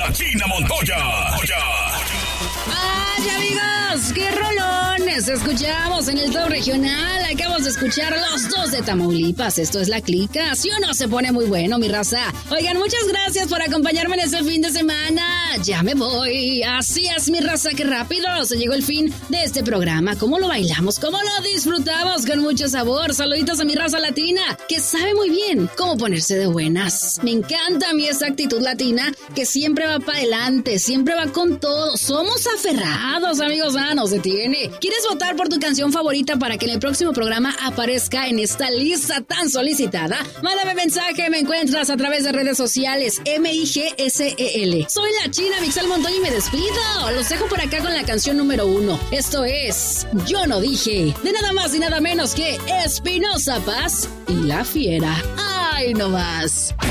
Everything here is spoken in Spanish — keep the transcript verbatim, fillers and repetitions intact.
La China Montoya. ¡Ay, amigos! ¡Qué rolones! Escuchamos en el top regional. Acabamos de escuchar los dos de Tamaulipas. Esto es La Clica. ¿Sí o no? Se pone muy bueno, mi raza. Oigan, muchas gracias por acompañarme en este fin de semana. Ya me voy. Así es, mi raza. ¡Qué rápido! Se llegó el fin de este programa. ¿Cómo lo bailamos? ¿Cómo lo disfrutamos? Con mucho sabor. Saluditos a mi raza latina, que sabe muy bien cómo ponerse de buenas. Me encanta a mí esa actitud latina que siempre va para adelante, siempre va con todo. Somos aferrados, amigos. Ah, no se tiene. ¿Quieres votar por tu canción favorita para que en el próximo programa aparezca en esta lista tan solicitada? Mándame mensaje, me encuentras a través de redes sociales M I G S E L. Soy la China Mixel Montoya y me despido. Los dejo por acá con la canción número uno. Esto es Yo No Dije, de nada más y nada menos que Espinoza Paz y La Fiera. ¡Ay, no más!